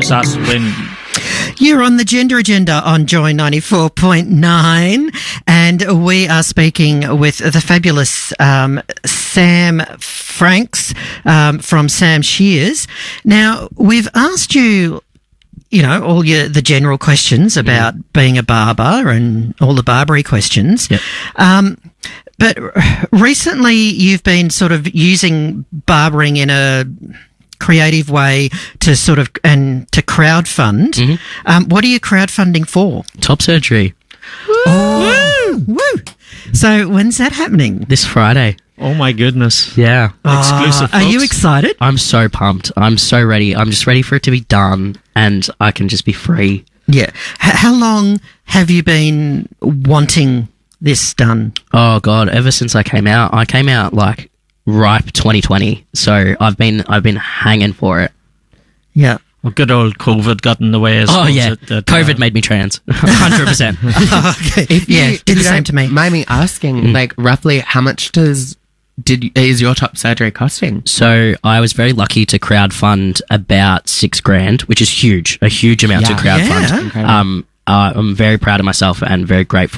helps us when... You're on the Gender Agenda on Joy 94.9, and we are speaking with the fabulous Sam Franks from Sam Shears. Now, we've asked you, all the general questions about being a barber and all the Barbary questions. Yep. But recently you've been sort of using barbering in a creative way to to crowdfund. Mm-hmm. What are you crowdfunding for? Top surgery. Oh, woo! So when's that happening? This Friday. Oh my goodness. Yeah. Exclusive, Are you folks. excited? I'm so pumped. I'm so ready. I'm just ready for it to be done and I can just be free. Yeah. How long have you been wanting this done? Oh God, ever since I came out like ripe 2020. So I've been hanging for it. Yeah. Well, good old COVID got in the way as well. Oh yeah. COVID made me trans. 100%. Okay. Did the same to me. Mind me asking, like, roughly how much is your top surgery costing? So I was very lucky to crowdfund about $6,000, which is huge, a huge amount to crowdfund. Yeah. I'm very proud of myself and very grateful